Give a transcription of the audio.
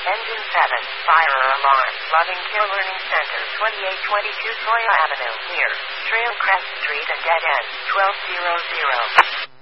Engine 7, fire alarm, Loving Kill Learning Center, 2822 Soya Avenue, near Trail Crest Street and Dead End, 1200.